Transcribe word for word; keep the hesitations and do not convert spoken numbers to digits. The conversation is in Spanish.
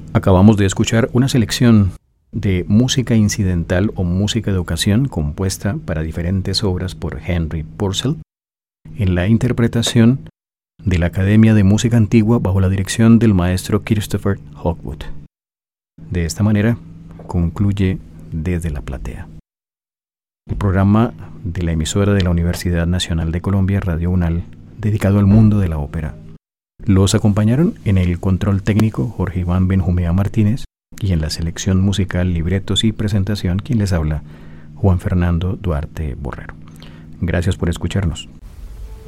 Acabamos de escuchar una selección de música incidental o música de ocasión compuesta para diferentes obras por Henry Purcell en la interpretación de la Academia de Música Antigua bajo la dirección del maestro Christopher Hogwood. De esta manera concluye Desde la Platea, el programa de la emisora de la Universidad Nacional de Colombia, Radio UNAL, dedicado al mundo de la ópera. Los acompañaron en el control técnico Jorge Iván Benjumea Martínez y en la selección musical, libretos y presentación quien les habla, Juan Fernando Duarte Borrero. Gracias por escucharnos.